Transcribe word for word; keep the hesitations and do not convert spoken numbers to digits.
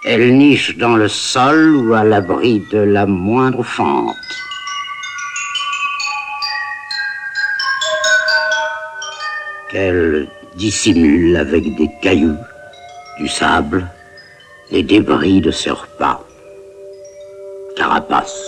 Elle niche dans le sol ou à l'abri de la moindre fente. Qu'elle dissimule avec des cailloux, du sable, les débris de ses repas. Carapace.